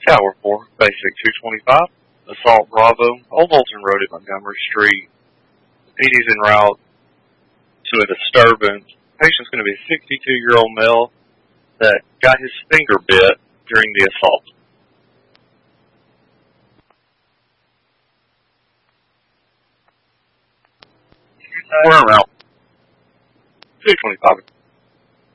Tower 4, Basic 225, Assault Bravo, Old Moulton Road at Montgomery Street. PD's en route to a disturbance. Patient's going to be a 62-year-old male that got his finger bit during the assault. We're en route. 225.